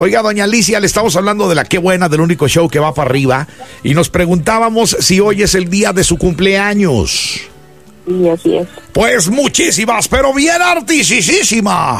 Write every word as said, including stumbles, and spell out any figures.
Oiga, doña Alicia, le estamos hablando de la Qué Buena, del único show que va para arriba, y nos preguntábamos si hoy es el día de su cumpleaños. Sí, así es. Pues muchísimas, pero bien artisísimas.